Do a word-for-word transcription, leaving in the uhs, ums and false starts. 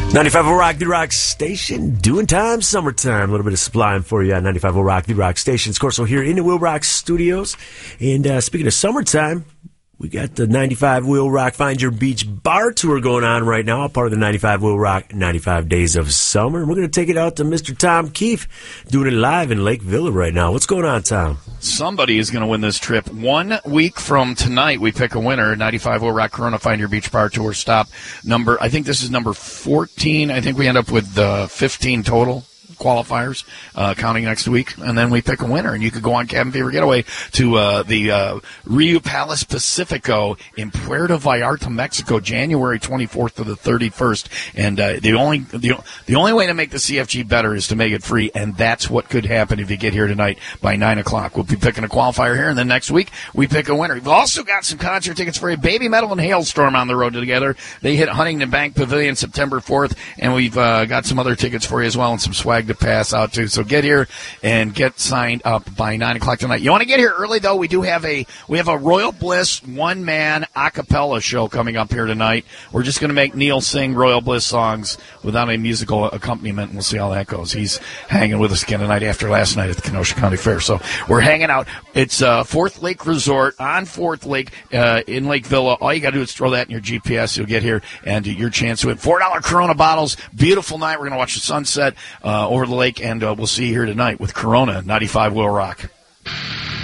ninety-five oh Rock, the Rock Station, doing time, summertime. A little bit of sublime for you on ninety-five oh Rock, the Rock Station. Of course, we're here in the Will Rock Studios. And uh, speaking of summertime, we got the ninety-five Will Rock Find Your Beach Bar Tour going on right now, part of the ninety-five Will Rock ninety-five Days of Summer. And we're going to take it out to Mister Tom Keefe, doing it live in Lake Villa right now. What's going on, Tom? Somebody is going to win this trip. One week from tonight, we pick a winner. ninety-five Will Rock Corona Find Your Beach Bar Tour stop number. I think this is number fourteen. I think we end up with uh, fifteen total qualifiers, uh, counting next week, and then we pick a winner, and you could go on Cabin Fever Getaway to uh, the uh, Rio Palace Pacifico in Puerto Vallarta, Mexico, January twenty-fourth to the thirty-first, and uh, the only the, the only way to make the C F G better is to make it free, and that's what could happen if you get here tonight by nine o'clock. We'll be picking a qualifier here, and then next week we pick a winner. We've also got some concert tickets for you. Baby Metal and Hailstorm on the road together. They hit Huntington Bank Pavilion September fourth, and we've uh, got some other tickets for you as well, and some swag to pass out to. So get here and get signed up by nine o'clock tonight. You want to get here early though? We do have a we have a Royal Bliss one man a cappella show coming up here tonight. We're just going to make Neil sing Royal Bliss songs without a musical accompaniment, and we'll see how that goes. He's hanging with us again tonight after last night at the Kenosha County Fair. So we're hanging out. It's uh, Fourth Lake Resort on Fourth Lake uh, in Lake Villa. All you got to do is throw that in your G P S. You'll get here and your chance to win four dollar Corona bottles. Beautiful night. We're going to watch the sunset uh, over the lake. And uh, we'll see you here tonight with Corona ninety-five Will Rock.